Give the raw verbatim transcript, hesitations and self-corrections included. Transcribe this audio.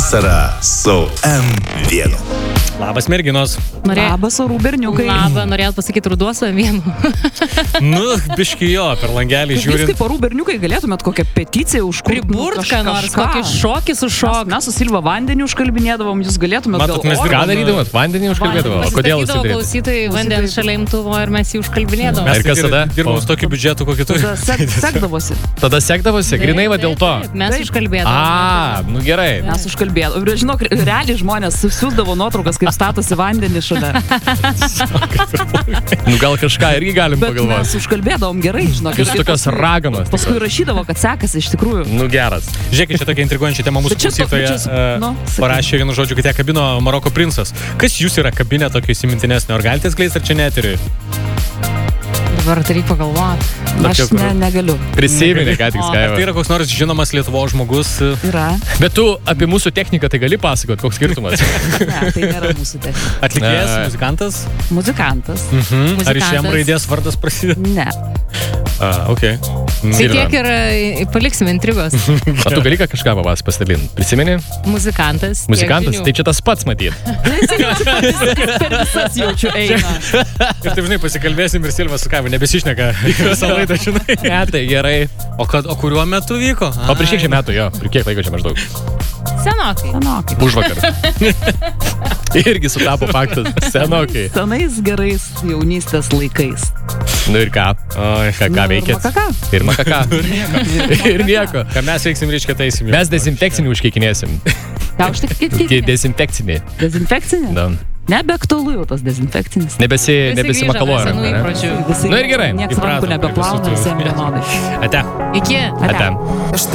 Vasara su M vienu. Labas, merginos. Norė... Labas, orų berniukai. Labą, norėjot pasakyti ruduo su vienu. Nu, biški jo, per langelį žiūrint. Jūs kaip orų berniukai galėtumėt kokią peticiją užkurti. Priburt, ką nors, kokį šokį su šok. Mes su Silva vandenį užkalbinėdavom, jūs galėtumėt Matot, gal mes orą. Ką darydavot? Vandenį užkalbėdavo? O kodėl jūs tai darėte? Klausytojai vandens šalia imtuvo ir mes jį užkalbinėdavom. Mes Ir kas tada? dirbom su tokiu biudžetu, kokį turi. Tada sek, sekdavosi. Tada sekdavosi, grinai va dėl to. Mes užkalbėdavom. A, nu gerai. Mes užkalbėdavom. Žinok, realiai žmonės siūsdavo nuotraukas, kaip statosi vandenį šalia. Nu gal kažką irgi galim Bet mes pagalvoti. užkalbėdavom gerai, žinok. Jūs tokios raganos. Paskui rašydavo, kad sekasi iš tikrųjų. Nu geras. Žiūrėkit, čia tokia intriguojančia tema mūsų Bet čia to- klausytoja čia- uh, nu, sakyk. parašė vienu žodžiu, kad ją kabino Maroko princas. Kas jūs yra kabinė tokio įsimintinesnio? Ar galite skleisti, ar čia neteriui? Dabar tai reikia pagalvoti. Aš ne, negaliu. Prisiminė, ką tik Ar tai skaičiau. yra koks nors žinomas Lietuvos žmogus? Yra. Bet tu apie mūsų techniką tai gali pasakot, koks skirtumas? Ne, tai nėra mūsų technika. Atlikėjas, Ne. muzikantas? Muzikantas. Mhm. Ar iš Muzikantas. jam raidės vardas prasideda? Ne. A, ok. Tai tiek ir e, paliksim intrigos. O tu gali ką kažką papasakot, pasidalinti? Prisimeni? Muzikantas. tiek Muzikantas, žinių. tai čia tas pats matyt. Per visas jaučiu eina. Ir taip, žinai, pasikalbėsim ir Silva su Kavu nebesišneka visą laidą, žinai. Ne, tai gerai. O, kad, o kuriuo metu vyko? O prieš kiek čia metų jo? Prieš kiek laiko čia maždaug? Senokai. Senokai. Užvakar. Irgi sutapo faktas. Senokai. Senais gerais jaunystės laikais. Nu ir ką? O, ką, ką Nu, veikėt? makaka. Ir makaka. Ir nieko. Ką mes veiksim, reiškia taisim. Mes dezinfekcinį užkeikinėsim. Ką už tik kaip? Dezinfekcinį. Dezinfekcinė? Da. Nebeaktualu jau tas dezinfekcinis. Nebesi, Visi nebesimakaluoja. grįžo prie senų ne? įpročių. Visi- Nu ir gerai. Niekas rankų Įpratom prie nebeplauna, visų tų- visiems vienodai. Ate. Iki. Ate.